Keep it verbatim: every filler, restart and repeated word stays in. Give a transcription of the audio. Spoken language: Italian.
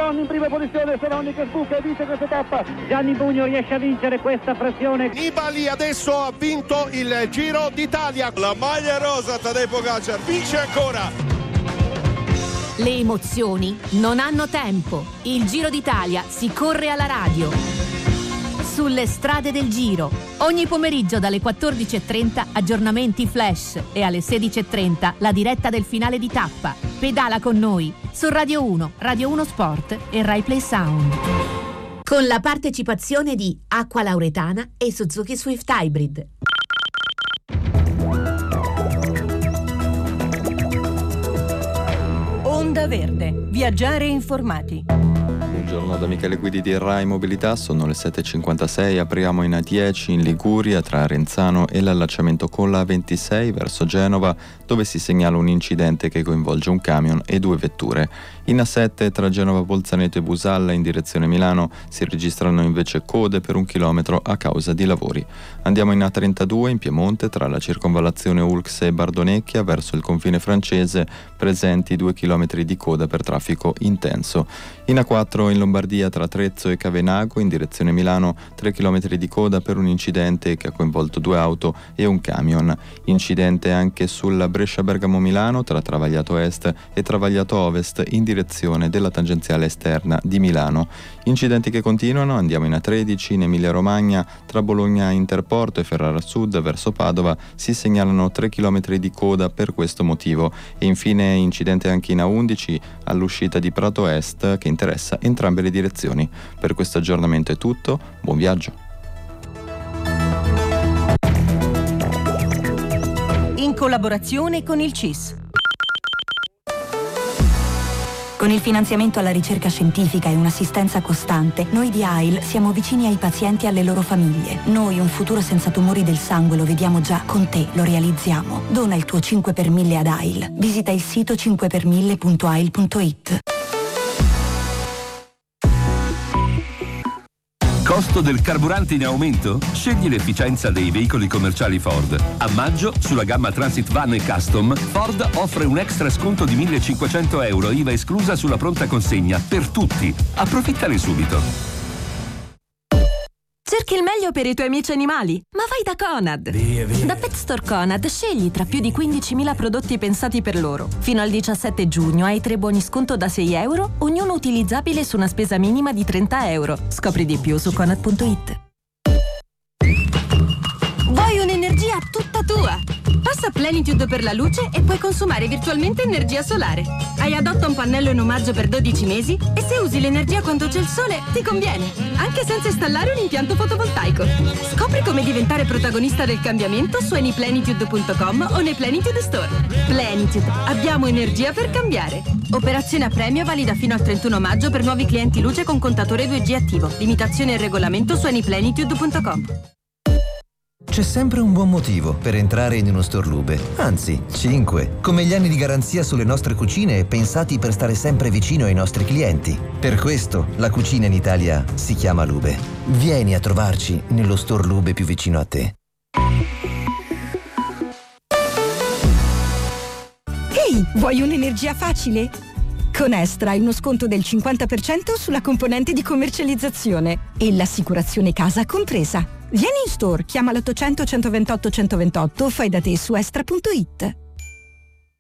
Seron in prima posizione, Seron che sbuca e vince questa tappa. Gianni Bugno riesce a vincere questa frazione. Nibali adesso ha vinto il Giro d'Italia. La maglia rosa, Tadej Pogačar vince ancora. Le emozioni non hanno tempo. Il Giro d'Italia si corre alla radio. Sulle strade del Giro. Ogni pomeriggio dalle quattordici e trenta aggiornamenti flash e alle sedici e trenta la diretta del finale di tappa. Pedala con noi su Radio uno, Radio uno Sport e Rai Play Sound. Con la partecipazione di Acqua Lauretana e Suzuki Swift Hybrid. Onda Verde. Viaggiare informati. Buongiorno da Michele Guidi di Rai Mobilità, sono le sette e cinquantasei, apriamo in A dieci in Liguria tra Renzano e l'allacciamento con la ventisei verso Genova, dove si segnala un incidente che coinvolge un camion e due vetture. In A sette tra Genova Bolzaneto e Busalla in direzione Milano si registrano invece code per un chilometro a causa di lavori. Andiamo in A trentadue in Piemonte tra la circonvallazione Ulx e Bardonecchia verso il confine francese, presenti due chilometri di coda per traffico intenso. In A quattro in Lombardia tra Trezzo e Cavenago in direzione Milano, tre chilometri di coda per un incidente che ha coinvolto due auto e un camion. Incidente anche sulla Brescia-Bergamo-Milano tra Travagliato Est e Travagliato Ovest in direzione della tangenziale esterna di Milano. Incidenti che continuano, andiamo in A tredici in Emilia-Romagna tra Bologna Interporto e Ferrara Sud verso Padova si segnalano tre chilometri di coda per questo motivo. E infine incidente anche in A undici all'uscita di Prato Est che interessa entrambe le direzioni. Per questo aggiornamento è tutto, buon viaggio. In collaborazione con il C I S. Con il finanziamento alla ricerca scientifica e un'assistenza costante, noi di A I L siamo vicini ai pazienti e alle loro famiglie. Noi un futuro senza tumori del sangue lo vediamo già, con te lo realizziamo. Dona il tuo cinque per mille ad A I L. Visita il sito cinque per mille punto a i l punto i t. Costo del carburante in aumento? Scegli l'efficienza dei veicoli commerciali Ford. A maggio, sulla gamma Transit Van e Custom, Ford offre un extra sconto di millecinquecento euro, I V A esclusa sulla pronta consegna, per tutti. Approfittane subito. Cerchi il meglio per i tuoi amici animali? Ma vai da Conad! Via, via. Da Pet Store Conad scegli tra più di quindicimila prodotti pensati per loro. Fino al diciassette giugno hai tre buoni sconto da sei euro, ognuno utilizzabile su una spesa minima di trenta euro. Scopri di più su conad punto i t. Vuoi un'energia tutta tua? Passa Plenitude per la luce e puoi consumare virtualmente energia solare. Hai adotta un pannello in omaggio per dodici mesi e se usi l'energia quando c'è il sole ti conviene, anche senza installare un impianto fotovoltaico. Scopri come diventare protagonista del cambiamento su any plenitude punto com o nei Plenitude Store. Plenitude, abbiamo energia per cambiare. Operazione a premio valida fino al trentuno maggio per nuovi clienti luce con contatore due G attivo. Limitazione e regolamento su any plenitude punto com. C'è sempre un buon motivo per entrare in uno store Lube, anzi, cinque, come gli anni di garanzia sulle nostre cucine pensati per stare sempre vicino ai nostri clienti. Per questo la cucina in Italia si chiama Lube. Vieni a trovarci nello store Lube più vicino a te. Ehi, vuoi un'energia facile? Con Estra hai uno sconto del cinquanta per cento sulla componente di commercializzazione e l'assicurazione casa compresa. Vieni in store, chiama l'ottocento centoventotto centoventotto o fai da te su estra punto i t.